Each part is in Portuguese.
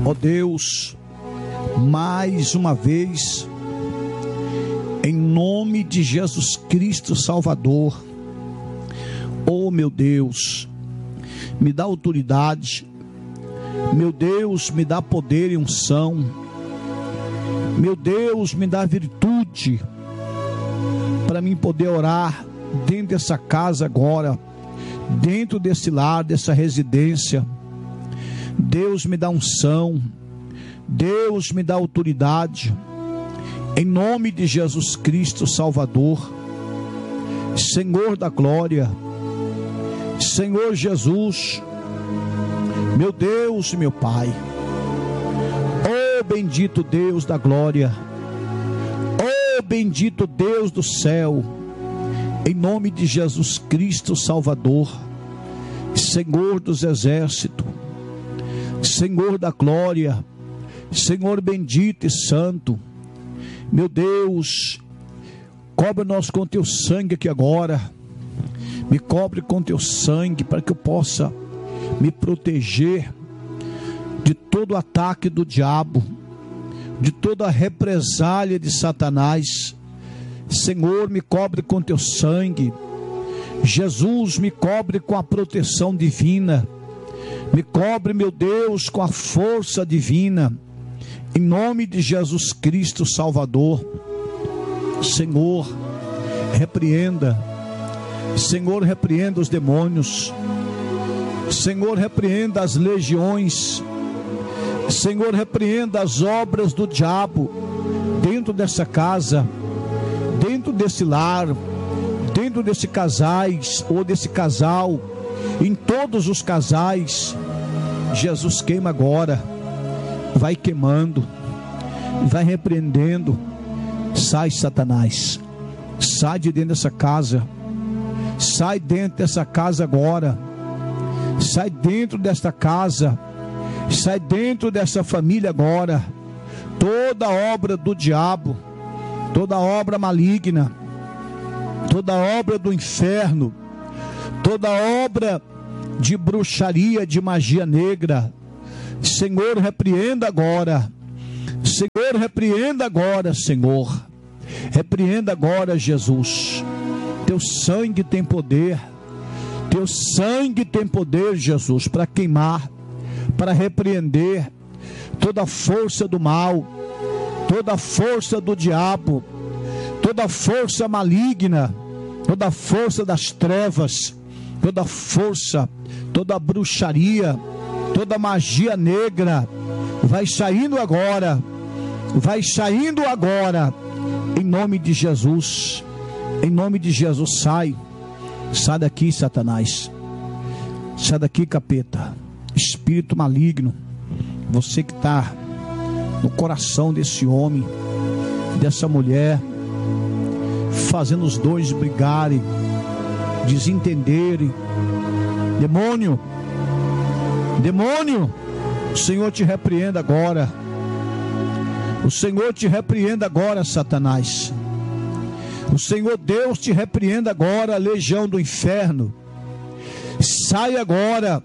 Ó Deus, mais uma vez, em nome de Jesus Cristo Salvador, oh meu Deus, me dá autoridade, meu Deus, me dá poder e unção, meu Deus, me dá virtude, para mim poder orar dentro dessa casa agora, dentro desse lar, dessa residência. Deus me dá unção, Deus me dá autoridade, em nome de Jesus Cristo Salvador, Senhor da glória, Senhor Jesus, meu Deus e meu Pai, oh bendito Deus da glória, oh bendito Deus do céu, em nome de Jesus Cristo Salvador, Senhor dos exércitos, Senhor da glória, Senhor bendito e santo, meu Deus, cobre-nos com teu sangue aqui agora, me cobre com teu sangue, para que eu possa me proteger de todo ataque do diabo, de toda represália de Satanás. Senhor, me cobre com teu sangue, Jesus, me cobre com a proteção divina, me cobre, meu Deus, com a força divina, em nome de Jesus Cristo Salvador. Senhor, repreenda, Senhor, repreenda os demônios, Senhor, repreenda as legiões, Senhor, repreenda as obras do diabo dentro dessa casa, dentro desse lar, dentro desse casais ou desse casal, em todos os casais. Jesus, queima agora, vai queimando, vai repreendendo. Sai, Satanás, sai de dentro dessa casa, sai dentro dessa casa agora, sai dentro desta casa, sai dentro dessa família agora. Toda obra do diabo, toda obra maligna, toda obra do inferno, toda obra de bruxaria, de magia negra, Senhor, repreenda agora, Senhor, repreenda agora, Senhor, repreenda agora, Jesus. Teu sangue tem poder, teu sangue tem poder, Jesus, para queimar, para repreender toda a força do mal, toda a força do diabo, toda a força maligna, toda a força das trevas, toda a força, toda a bruxaria, toda a magia negra, vai saindo agora, em nome de Jesus, em nome de Jesus. Sai daqui, Satanás, sai daqui, capeta, espírito maligno, você que está no coração desse homem, dessa mulher, fazendo os dois brigarem, desentenderem. Demônio, o Senhor te repreenda agora, o Senhor te repreenda agora, Satanás, o Senhor Deus te repreenda agora, legião do inferno. Sai agora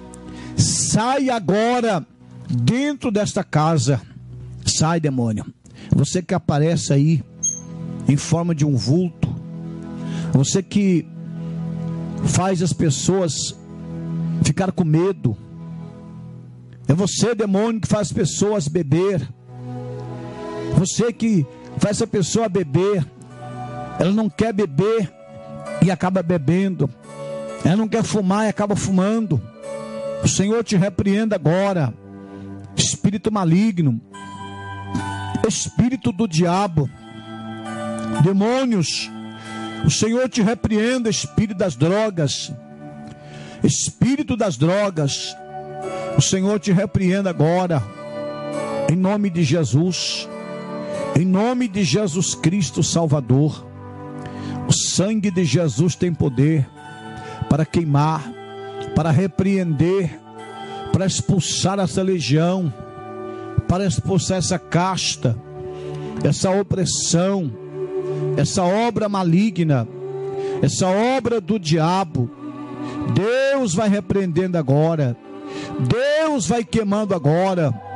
dentro desta casa. Sai, demônio, você que aparece aí em forma de um vulto, você que faz as pessoas ficar com medo, é você, demônio, que faz as pessoas beber, você que faz a pessoa beber, ela não quer beber e acaba bebendo, ela não quer fumar e acaba fumando. O Senhor te repreenda agora, espírito maligno, espírito do diabo, demônios, o Senhor te repreenda, espírito das drogas, o Senhor te repreenda agora, em nome de Jesus, em nome de Jesus Cristo Salvador. O sangue de Jesus tem poder para queimar, para repreender, para expulsar essa legião, para expulsar essa casta, essa opressão, essa obra maligna, essa obra do diabo. Deus vai repreendendo agora, Deus vai queimando agora,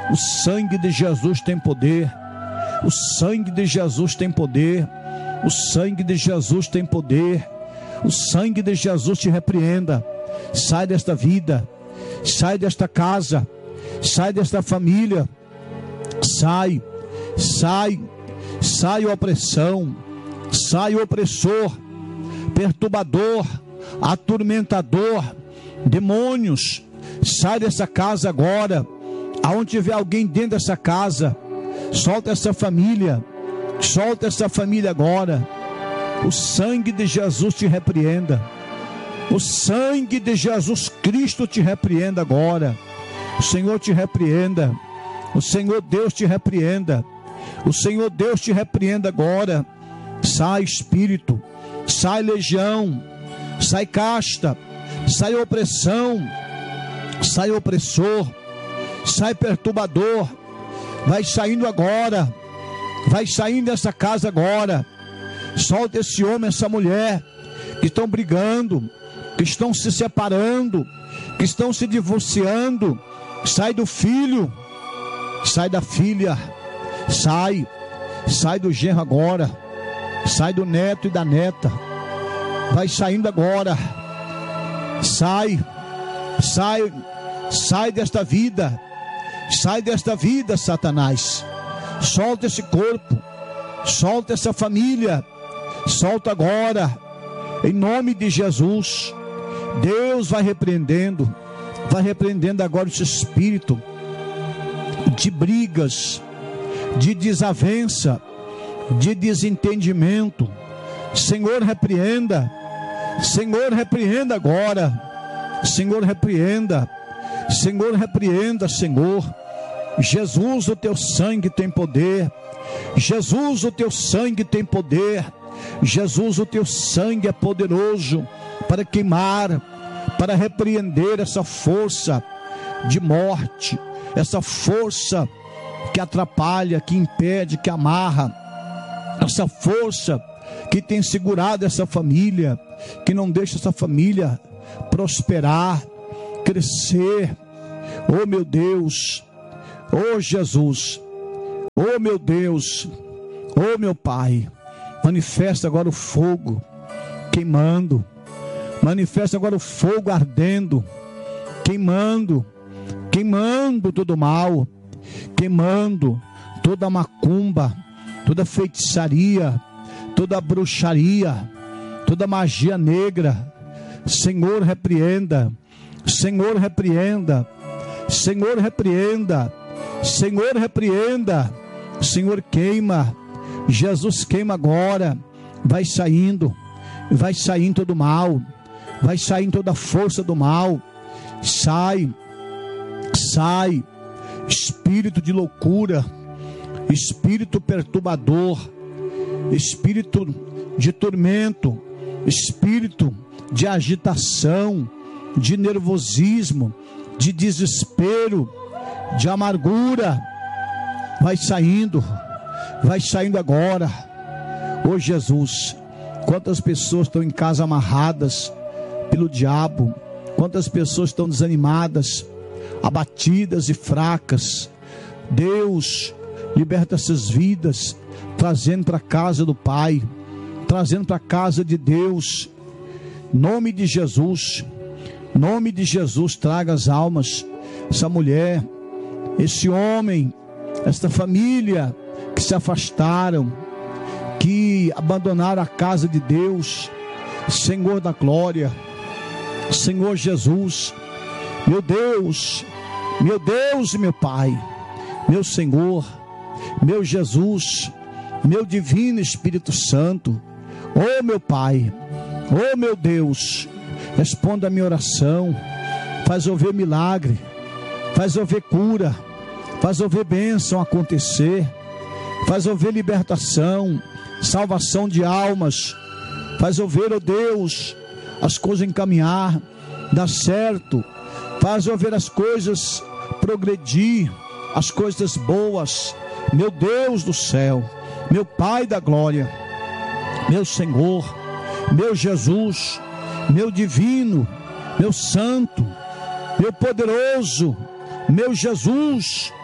O sangue de Jesus tem poder. O sangue de Jesus tem poder. O sangue de Jesus tem poder. O sangue de Jesus te repreenda. Sai desta vida, sai desta casa, sai desta família. Sai, sai, sai a opressão, sai o opressor, perturbador, atormentador, demônios. Sai dessa casa agora. Aonde tiver alguém dentro dessa casa, solta essa família, solta essa família agora. O sangue de Jesus te repreenda. O sangue de Jesus Cristo te repreenda agora. O Senhor te repreenda. O Senhor Deus te repreenda. O Senhor Deus te repreenda agora. Sai espírito, sai legião, sai casta, sai opressão, sai opressor, sai perturbador. Vai saindo agora. Vai saindo dessa casa agora. Solta esse homem, essa mulher que estão brigando, que estão se separando, que estão se divorciando. Sai do filho, sai da filha, sai do genro agora, sai do neto e da neta. Vai saindo agora. Sai desta vida. Sai desta vida, Satanás. Solta esse corpo, solta essa família, solta agora, em nome de Jesus. Deus vai repreendendo agora esse espírito de brigas, de desavença, de desentendimento. Senhor, repreenda agora. Senhor, repreenda, Senhor. Jesus, o teu sangue tem poder. Jesus, o teu sangue tem poder. Jesus, o teu sangue é poderoso para queimar, para repreender essa força de morte, essa força que atrapalha, que impede, que amarra, essa força que tem segurado essa família, que não deixa essa família prosperar, crescer. Oh meu Deus, oh Jesus, oh meu Deus, oh meu Pai, manifesta agora o fogo queimando, manifesta agora o fogo ardendo, queimando todo mal, queimando toda macumba, toda feitiçaria, toda bruxaria, toda magia negra. Senhor, repreenda, Senhor, repreenda, Senhor, repreenda, Senhor, repreenda. Senhor, queima. Jesus, queima agora. Vai saindo todo mal, vai saindo toda a força do mal. Sai, espírito de loucura, espírito perturbador, espírito de tormento, espírito de agitação, de nervosismo, de desespero, de amargura. Vai saindo agora. Oh Jesus, quantas pessoas estão em casa amarradas pelo diabo, quantas pessoas estão desanimadas, abatidas e fracas. Deus, liberta essas vidas, trazendo para a casa do Pai, trazendo para a casa de Deus. Nome de Jesus, traga as almas, essa mulher, esse homem, esta família que se afastaram, que abandonaram a casa de Deus. Senhor da glória, Senhor Jesus, meu Deus e meu Pai, meu Senhor, meu Jesus, meu divino Espírito Santo. Oh meu Pai, oh meu Deus, responda a minha oração, faz ouvir milagre, faz ouvir cura, faz ouvir bênção acontecer, faz ouvir libertação, salvação de almas, faz ouvir, oh Deus, as coisas encaminhar, dar certo, faz ouvir as coisas progredir, as coisas boas. Meu Deus do céu, meu Pai da glória, meu Senhor, meu Jesus, meu divino, meu santo, meu poderoso, meu Jesus,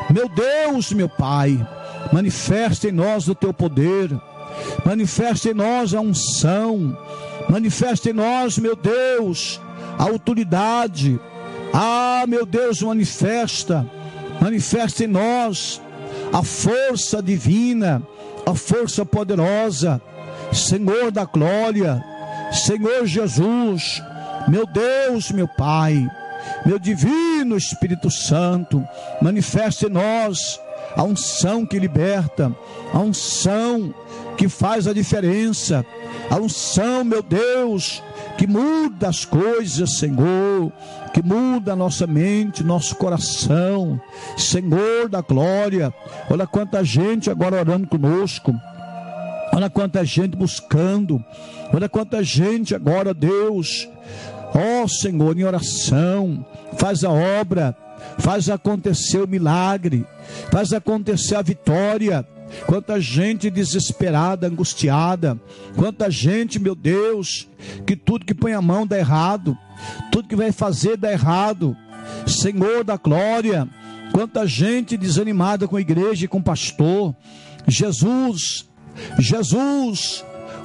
Meu Deus, meu Pai, manifesta em nós o teu poder, manifesta em nós a unção, manifesta em nós, meu Deus, a autoridade. Meu Deus, manifesta em nós a força divina, a força poderosa, Senhor da glória, Senhor Jesus, meu Deus, meu Pai, meu divino Espírito Santo, manifesta em nós a unção que liberta, a unção que faz a diferença, a unção, meu Deus, que muda as coisas, Senhor, que muda a nossa mente, nosso coração, Senhor da glória. Olha quanta gente agora orando conosco, olha quanta gente buscando, olha quanta gente agora, Deus, Senhor, em oração, faz a obra, faz acontecer o milagre, faz acontecer a vitória. Quanta gente desesperada, angustiada, quanta gente, meu Deus, que tudo que põe a mão dá errado, tudo que vai fazer dá errado, Senhor da glória. Quanta gente desanimada com a igreja e com o pastor. Jesus, Jesus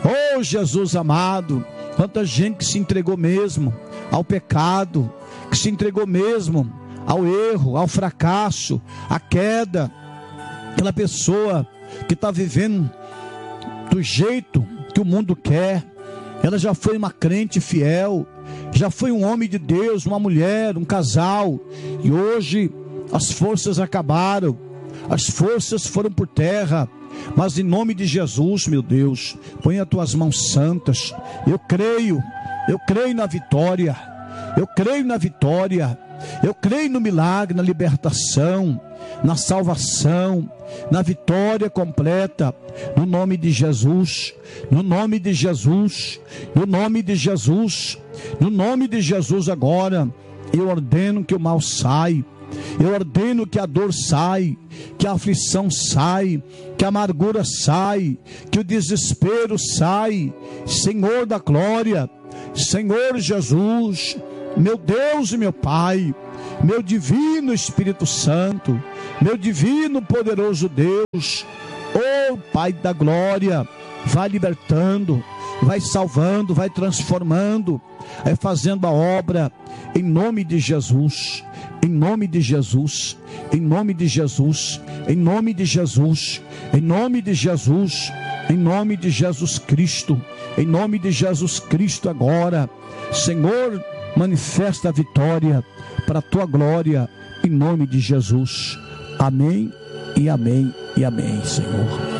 amado, quanta gente que se entregou mesmo ao pecado, que se entregou mesmo ao erro, ao fracasso, à queda. Aquela pessoa que está vivendo do jeito que o mundo quer, ela já foi uma crente fiel, já foi um homem de Deus, uma mulher, um casal, e hoje as forças acabaram, as forças foram por terra. Mas em nome de Jesus, meu Deus, põe as tuas mãos santas. Eu creio na vitória, eu creio na vitória, eu creio no milagre, na libertação, na salvação, na vitória completa, no nome de Jesus, no nome de Jesus, no nome de Jesus, no nome de Jesus. Agora eu ordeno que o mal sai, eu ordeno que a dor sai, que a aflição sai, que a amargura sai, que o desespero sai, Senhor da glória, Senhor Jesus, meu Deus e meu Pai, meu divino Espírito Santo, meu divino poderoso Deus, Pai da glória, vai libertando, vai salvando, vai transformando, vai fazendo a obra, em nome de Jesus, em nome de Jesus, em nome de Jesus, em nome de Jesus, em nome de Jesus, em nome de Jesus Cristo, em nome de Jesus Cristo agora, Senhor, manifesta a vitória para a tua glória, em nome de Jesus. Amém e amém e amém, Senhor.